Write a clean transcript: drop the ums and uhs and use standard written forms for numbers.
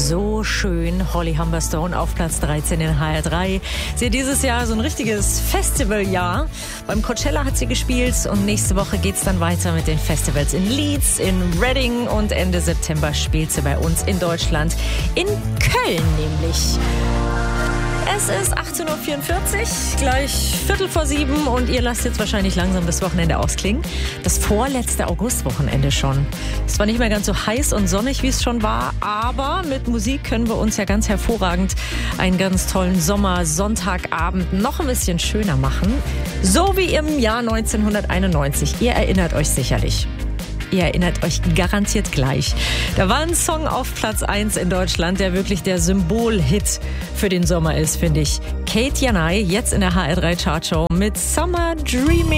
so schön. Holly Humberstone auf Platz 13 in HR3. Sie hat dieses Jahr so ein richtiges Festivaljahr. Beim Coachella hat sie gespielt und nächste Woche geht's dann weiter mit den Festivals in Leeds, in Reading und Ende September spielt sie bei uns in Deutschland, in Köln nämlich. Es ist 18.44 Uhr, gleich 6:15 und ihr lasst jetzt wahrscheinlich langsam das Wochenende ausklingen. Das vorletzte Augustwochenende schon. Es war nicht mehr ganz so heiß und sonnig, wie es schon war, aber mit Musik können wir uns ja ganz hervorragend einen ganz tollen Sommer-Sonntagabend noch ein bisschen schöner machen. So wie im Jahr 1991. Ihr erinnert euch sicherlich. Ihr erinnert euch garantiert gleich. Da war ein Song auf Platz 1 in Deutschland, der wirklich der Symbolhit für den Sommer ist, finde ich. Kate Janai, jetzt in der HR3 Chartshow mit Summer Dreaming.